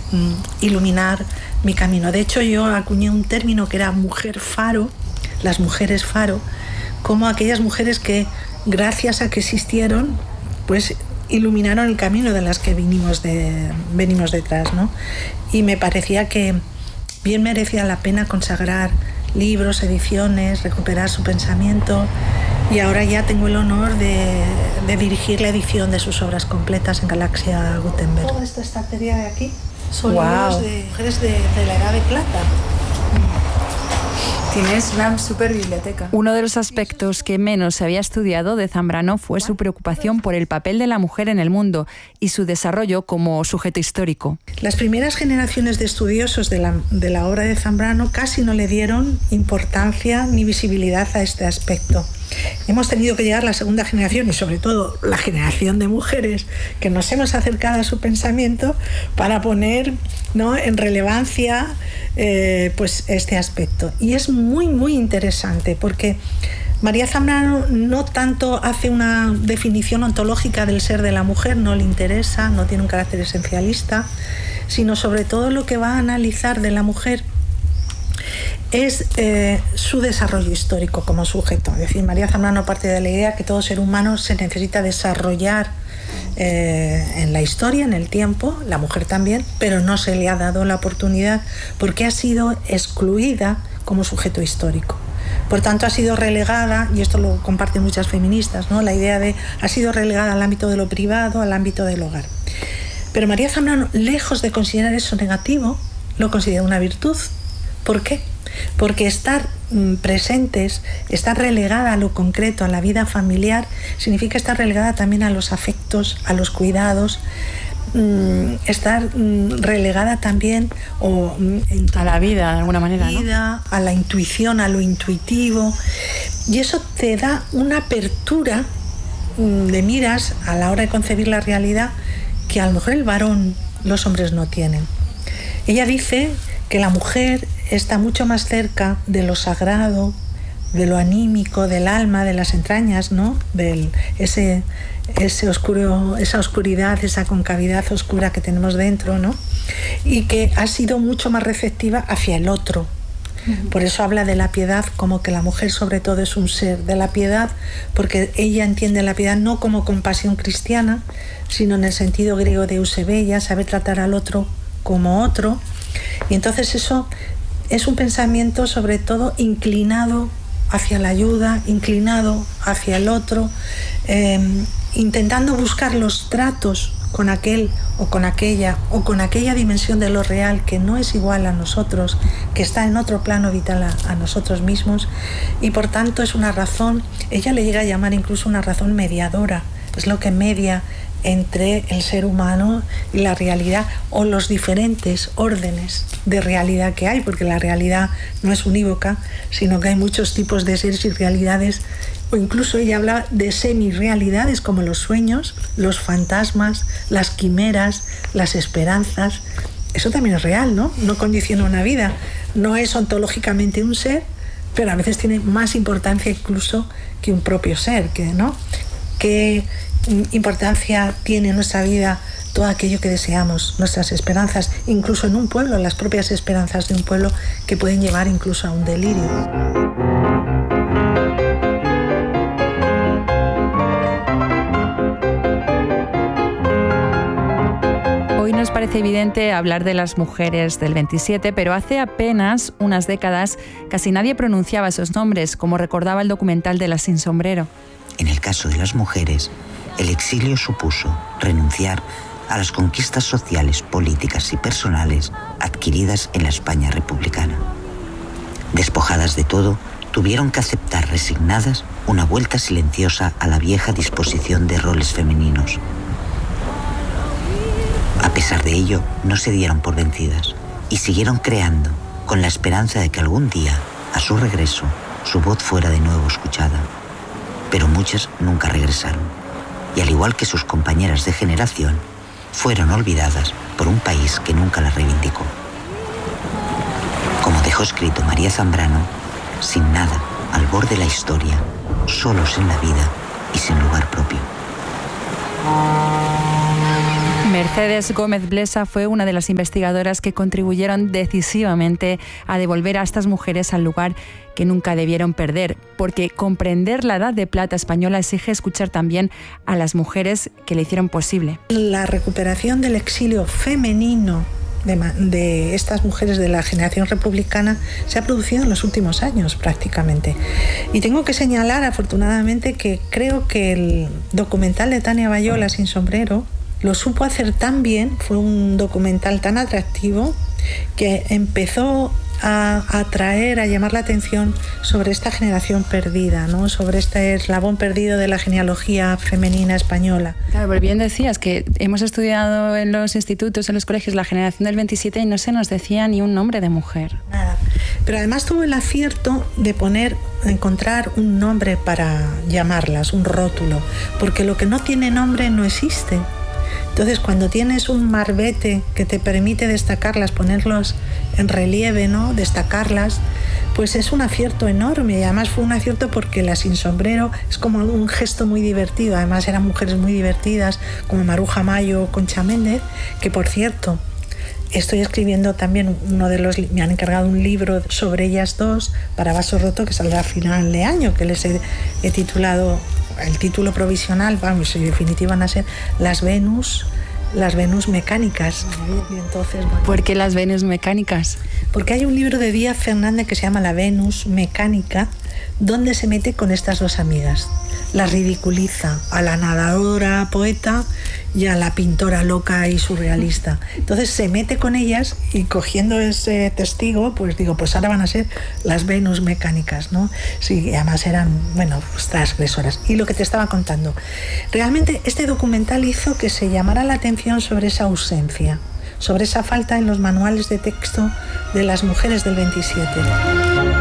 iluminar mi camino. De hecho, yo acuñé un término que era mujer faro, las mujeres faro, como aquellas mujeres que, gracias a que existieron, pues iluminaron el camino de las que venimos detrás, ¿no? Y me parecía que bien merecía la pena consagrar libros, ediciones, recuperar su pensamiento, y ahora ya tengo el honor de dirigir la edición de sus obras completas en Galaxia Gutenberg. Toda esta estantería de aquí son libros de mujeres de la Edad de Plata. Tienes una super biblioteca. Uno de los aspectos que menos se había estudiado de Zambrano fue su preocupación por el papel de la mujer en el mundo y su desarrollo como sujeto histórico. Las primeras generaciones de estudiosos de la obra de Zambrano casi no le dieron importancia ni visibilidad a este aspecto. Hemos tenido que llegar la segunda generación, y sobre todo la generación de mujeres que nos hemos acercado a su pensamiento, para poner, ¿no?, en relevancia pues este aspecto. Y es muy, muy interesante, porque María Zambrano no tanto hace una definición ontológica del ser de la mujer, no le interesa, no tiene un carácter esencialista, sino sobre todo lo que va a analizar de la mujer es su desarrollo histórico como sujeto. Es decir, María Zambrano parte de la idea que todo ser humano se necesita desarrollar en la historia, en el tiempo, la mujer también, pero no se le ha dado la oportunidad porque ha sido excluida como sujeto histórico. Por tanto, ha sido relegada, y esto lo comparten muchas feministas, ¿no?, la idea de ha sido relegada al ámbito de lo privado, al ámbito del hogar. Pero María Zambrano, lejos de considerar eso negativo, lo considera una virtud. ¿Por qué? Porque estar presentes, estar relegada a lo concreto, a la vida familiar, significa estar relegada también a los afectos, a los cuidados, estar relegada también a la vida, de alguna manera, ¿no?, a la intuición, a lo intuitivo, y eso te da una apertura de miras a la hora de concebir la realidad que a lo mejor el varón, los hombres no tienen. Ella dice que la mujer está mucho más cerca de lo sagrado, de lo anímico, del alma, de las entrañas, ¿no?, esa oscuridad, esa concavidad oscura que tenemos dentro, ¿no?, y que ha sido mucho más receptiva hacia el otro. Por eso habla de la piedad como que la mujer sobre todo es un ser de la piedad, porque ella entiende la piedad no como compasión cristiana, sino en el sentido griego de eusebia, saber tratar al otro como otro. Y entonces eso es un pensamiento sobre todo inclinado hacia la ayuda, inclinado hacia el otro, intentando buscar los tratos con aquel o con aquella dimensión de lo real que no es igual a nosotros, que está en otro plano vital a nosotros mismos, y por tanto es una razón, ella le llega a llamar incluso una razón mediadora, es lo que media entre el ser humano y la realidad, o los diferentes órdenes de realidad que hay, porque la realidad no es unívoca, sino que hay muchos tipos de seres y realidades, o incluso ella habla de semi-realidades como los sueños, los fantasmas, las quimeras, las esperanzas. Eso también es real, ¿no? No condiciona una vida, no es ontológicamente un ser, pero a veces tiene más importancia incluso que un propio ser, ¿no? ¿Qué importancia tiene en nuestra vida todo aquello que deseamos, nuestras esperanzas, incluso en un pueblo, las propias esperanzas de un pueblo, que pueden llevar incluso a un delirio? Hoy nos parece evidente hablar de las mujeres del 27, pero hace apenas unas décadas casi nadie pronunciaba esos nombres, como recordaba el documental de Las sin sombrero. En el caso de las mujeres, el exilio supuso renunciar a las conquistas sociales, políticas y personales adquiridas en la España republicana. Despojadas de todo, tuvieron que aceptar resignadas una vuelta silenciosa a la vieja disposición de roles femeninos. A pesar de ello, no se dieron por vencidas y siguieron creando, con la esperanza de que algún día, a su regreso, su voz fuera de nuevo escuchada. Pero muchas nunca regresaron, y al igual que sus compañeras de generación, fueron olvidadas por un país que nunca las reivindicó. Como dejó escrito María Zambrano, sin nada, al borde de la historia, solos en la vida y sin lugar propio. Me Mercedes Gómez Blesa fue una de las investigadoras que contribuyeron decisivamente a devolver a estas mujeres al lugar que nunca debieron perder, porque comprender la Edad de Plata española exige escuchar también a las mujeres que le hicieron posible. La recuperación del exilio femenino de estas mujeres de la generación republicana se ha producido en los últimos años prácticamente. Y tengo que señalar, afortunadamente, que creo que el documental de Tania Bayola, Sin sombrero, lo supo hacer tan bien, fue un documental tan atractivo que empezó a atraer, a llamar la atención sobre esta generación perdida, ¿no? Sobre este eslabón perdido de la genealogía femenina española. Claro, pero bien decías que hemos estudiado en los institutos, en los colegios, la generación del 27 y no se nos decía ni un nombre de mujer. Nada. Pero además tuvo el acierto de encontrar un nombre para llamarlas, un rótulo, porque lo que no tiene nombre no existe. Entonces, cuando tienes un marbete que te permite destacarlas, ponerlos en relieve, ¿no? Destacarlas, pues es un acierto enorme. Y además fue un acierto porque la Sin sombrero es como un gesto muy divertido. Además eran mujeres muy divertidas, como Maruja Mayo o Concha Méndez, que por cierto, estoy escribiendo también me han encargado un libro sobre ellas dos para Vaso Roto, que saldrá a final de año, que les he titulado, el título provisional, vamos, en definitiva van a ser Las Venus mecánicas. Y entonces, bueno, ¿por qué las Venus mecánicas? Porque hay un libro de Díaz Fernández que se llama La Venus mecánica, donde se mete con estas dos amigas. Las ridiculiza, a la nadadora poeta y a la pintora loca y surrealista. Entonces se mete con ellas y, cogiendo ese testigo, pues digo, pues ahora van a ser las Venus mecánicas, ¿no? Sí, además eran, bueno, pues transgresoras. Y lo que te estaba contando, realmente este documental hizo que se llamara la atención sobre esa ausencia, sobre esa falta en los manuales de texto de las mujeres del 27.